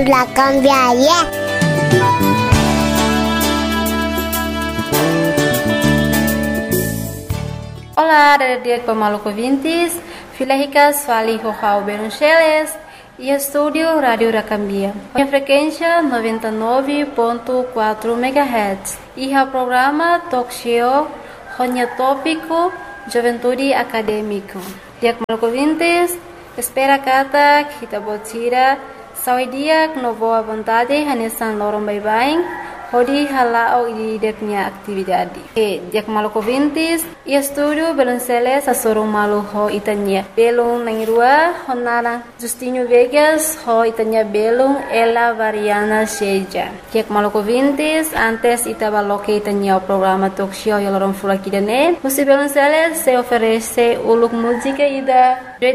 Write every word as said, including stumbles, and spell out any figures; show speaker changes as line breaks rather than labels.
La cambiaria.
Olá, adik pemaluco ouvintes, filha ricas, fali João Beruncheles e estúdio Rádio Racambia. A frequência noventa e nove ponto quatro megahertz e o programa Talk Show, Ronha Tópico, Juventude Acadêmico. Adik pemaluco ouvintes, espera kata kita botira sawi dia no boa vontade hanesan lorong bye-bye. Hodi halao di deknya aktividade. E dia maluco ouvintes, e estúdio Belonceles a sorong malu ho itanya. Belong nangrua honara Justinho Vegas ho itanya belong ela variana seja. Dia maluco ouvintes, antes itaba loke itanya o programa talk show yalorong fula kidane. Musi Belonceles se oferece uluk música ida